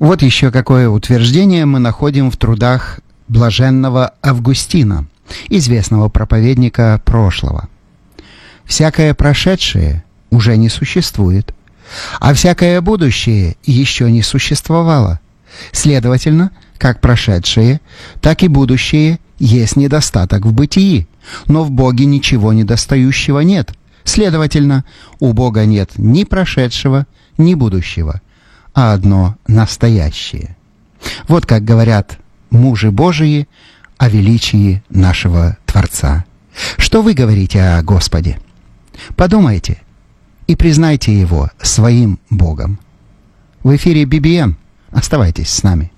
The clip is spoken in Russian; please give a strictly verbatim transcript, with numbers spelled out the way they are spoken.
Вот еще какое утверждение мы находим в трудах блаженного Августина, известного проповедника прошлого. «Всякое прошедшее уже не существует, а всякое будущее еще не существовало. Следовательно, как прошедшее, так и будущее есть недостаток в бытии, но в Боге ничего недостающего нет. Следовательно, у Бога нет ни прошедшего, ни будущего, а одно настоящее». Вот как говорят мужи Божии о величии нашего Творца. Что вы говорите о Господе? Подумайте и признайте Его своим Богом. В эфире би би эм. Оставайтесь с нами.